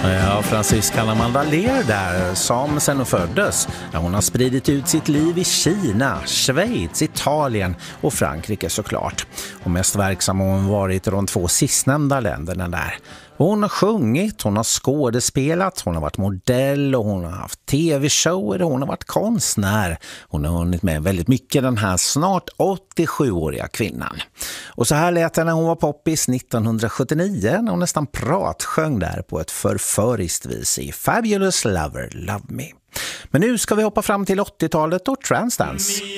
Ja, fransyskan Amanda Lear där, som sen hon föddes. Hon har spridit ut sitt liv i Kina, Schweiz, Italien och Frankrike såklart. Och mest verksam har hon varit i de 2 sistnämnda länderna där. Hon har sjungit, hon har skådespelat, hon har varit modell och hon har haft tv-shower och hon har varit konstnär. Hon har hunnit med väldigt mycket, den här snart 87-åriga kvinnan. Och så här lät det när hon var poppis 1979 när hon nästan pratsjöng där på ett förföriskt vis i Fabulous Lover, Love Me. Men nu ska vi hoppa fram till 80-talet och Transdance.